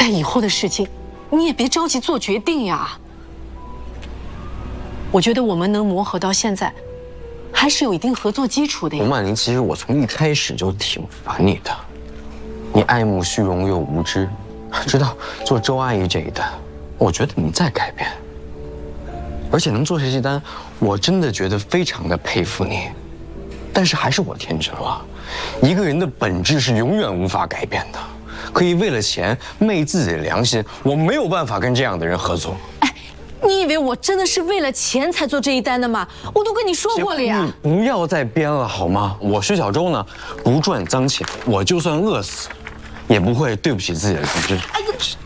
但以后的事情，你也别着急做决定呀。我觉得我们能磨合到现在，还是有一定合作基础的呀。 洪曼玲，其实我从一开始就挺烦你的，你爱慕虚荣又无知，知道做周阿姨这一单，我觉得你在改变，而且能做这些单，我真的觉得非常的佩服你。但是还是我天真了，一个人的本质是永远无法改变的。可以为了钱昧自己的良心，我没有办法跟这样的人合作。 哎，你以为我真的是为了钱才做这一单的吗？我都跟你说过了呀。 你不要再编了好吗？我薛小周呢，不赚脏钱，我就算饿死，也不会对不起自己的良知。哎呀！